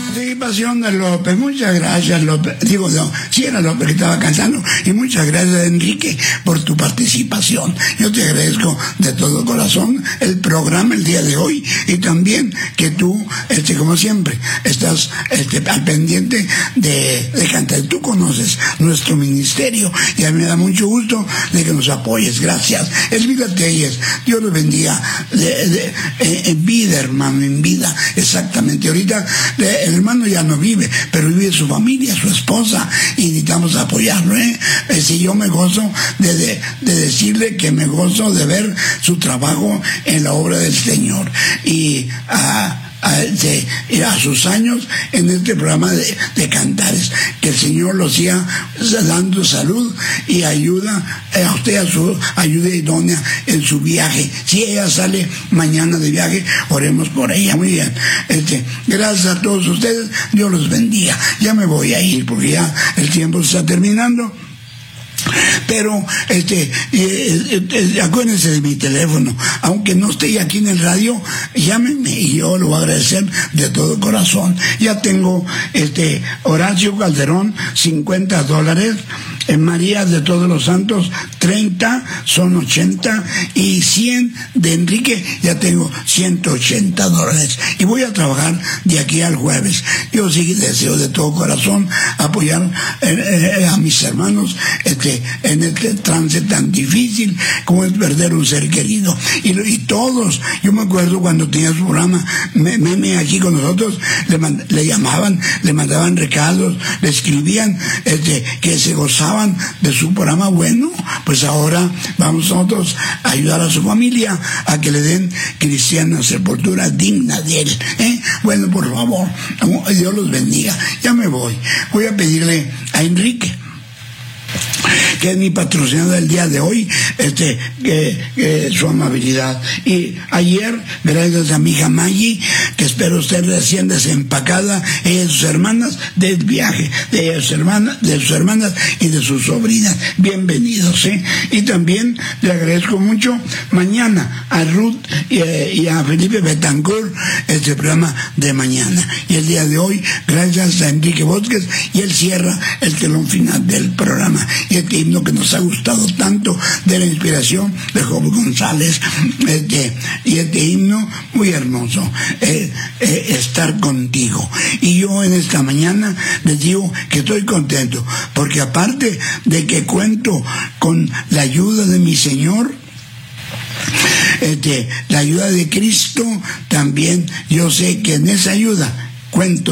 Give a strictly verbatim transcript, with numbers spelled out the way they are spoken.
Participación de López, muchas gracias López, digo no, sí era López que estaba cantando, y muchas gracias Enrique por tu participación. Yo te agradezco de todo corazón el programa el día de hoy, y también que tú, este, como siempre, estás este, al pendiente de, de cantar. Tú conoces nuestro ministerio y a mí me da mucho gusto de que nos apoyes, gracias. Elvira Telles, Dios lo bendiga, de, de, en, en vida hermano, en vida, exactamente. Ahorita de, el hermano ya no vive, pero vive su familia, su esposa, y necesitamos apoyarlo, ¿eh? Eh, si yo me gozo de, de, de decirle que me gozo de ver su trabajo en la obra del Señor, y a A, de, a sus años en este programa de, de Cantares, que el Señor lo siga dando salud y ayuda a usted, a su ayuda idónea en su viaje. Si ella sale mañana de viaje, oremos por ella. Muy bien, este, gracias a todos ustedes, Dios los bendiga. Ya me voy a ir porque ya el tiempo se está terminando. Pero este eh, eh, acuérdense de mi teléfono, aunque no esté aquí en el radio, llámenme y yo lo voy a agradecer de todo corazón. Ya tengo este Horacio Calderón, cincuenta dólares, en María de Todos los Santos, treinta, son ochenta, y cien de Enrique, ya tengo ciento ochenta dólares, y voy a trabajar de aquí al jueves. Yo sí deseo de todo corazón apoyar eh, eh, a mis hermanos este en este trance tan difícil como es perder un ser querido, y, y todos, yo me acuerdo cuando tenía su programa Meme aquí con nosotros, le, mand, le llamaban, le mandaban recados, le escribían este, que se gozaban de su programa. Bueno, pues ahora vamos nosotros a ayudar a su familia a que le den cristiana sepultura digna de él, ¿eh? Bueno, por favor, Dios los bendiga. Ya me voy, voy a pedirle a Enrique, que es mi patrocinador del día de hoy, este, que, que su amabilidad. Y ayer, gracias a mi hija Maggie, que espero esté recién desempacada, ella y sus hermanas, del viaje, de sus hermanas, de sus hermanas y de sus sobrinas. Bienvenidos, ¿eh? Y también le agradezco mucho mañana a Ruth y, y a Felipe Betancourt, este programa de mañana. Y el día de hoy, gracias a Enrique Bosques, y él cierra el telón final del programa. Y este himno que nos ha gustado tanto, de la inspiración de Job González, este, y este himno muy hermoso, eh, eh, estar contigo. Y yo en esta mañana les digo que estoy contento, porque aparte de que cuento con la ayuda de mi Señor, este, la ayuda de Cristo, también yo sé que en esa ayuda cuento